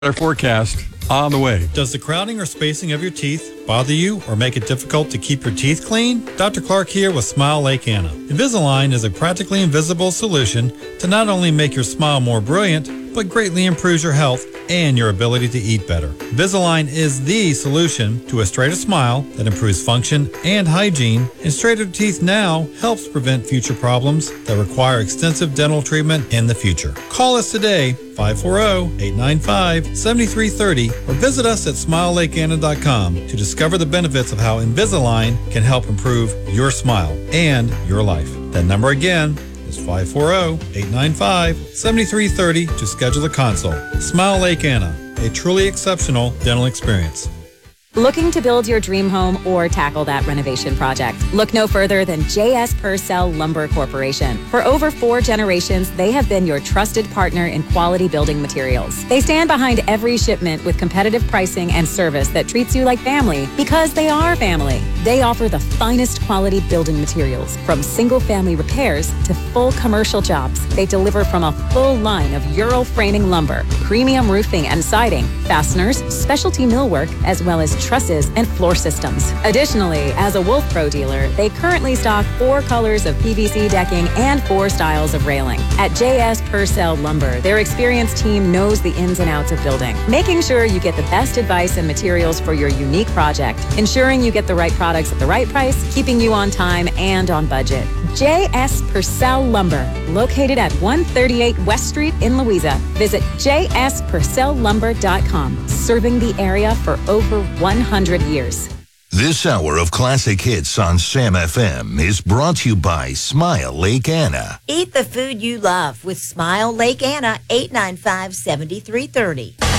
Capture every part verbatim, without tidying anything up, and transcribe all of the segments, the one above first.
Our forecast on the way. Does the crowding or spacing of your teeth bother you or make it difficult to keep your teeth clean? Doctor Clark here with Smile Lake Anna. Invisalign is a practically invisible solution to not only make your smile more brilliant, but greatly improves your health and your ability to eat better. Invisalign is the solution to a straighter smile that improves function and hygiene, and straighter teeth now helps prevent future problems that require extensive dental treatment in the future. Call us today, five four zero, eight nine five, seven three three zero, or visit us at smile lake anna dot com to discover the benefits of how Invisalign can help improve your smile and your life. That number again is five four zero, eight nine five, seven three three zero to schedule a consult. Smile Lake Anna, a truly exceptional dental experience. Looking to build your dream home or tackle that renovation project? Look no further than J S Purcell Lumber Corporation. For over four generations, they have been your trusted partner in quality building materials. They stand behind every shipment with competitive pricing and service that treats you like family because they are family. They offer the finest quality building materials, from single-family repairs to full commercial jobs. They deliver from a full line of Euro framing lumber, premium roofing and siding, fasteners, specialty millwork, as well as trusses and floor systems. Additionally, as a Wolf Pro dealer, they currently stock four colors of P V C decking and four styles of railing. At J S Purcell Lumber, their experienced team knows the ins and outs of building, making sure you get the best advice and materials for your unique project, ensuring you get the right products at the right price, keeping you on time and on budget. J S Purcell Lumber, located at one thirty-eight West Street in Louisa. Visit j s purcell lumber dot com, serving the area for over one hundred years. This hour of classic hits on Sam F M is brought to you by Smile Lake Anna. Eat the food you love with Smile Lake Anna, eight nine five, seven three three zero.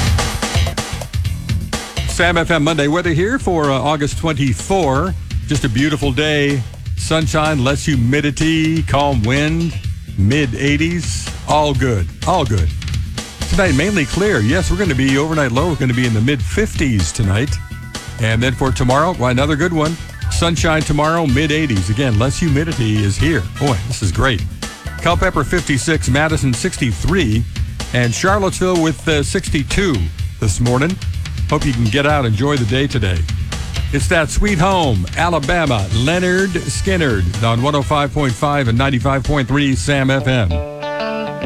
Sam F M Monday weather here for uh, August twenty-fourth. Just a beautiful day. Sunshine, less humidity, calm wind, mid eighties. All good. All good. Tonight, mainly clear. Yes, we're going to be overnight low. We're going to be in the mid fifties tonight. And then for tomorrow, well, another good one. Sunshine tomorrow, mid eighties. Again, less humidity is here. Boy, this is great. Culpeper fifty-six, Madison sixty-three, and Charlottesville with uh, sixty-two this morning. Hope you can get out, enjoy the day today. It's that Sweet Home, Alabama, Leonard Skinner on one oh five point five and ninety-five point three Sam F M.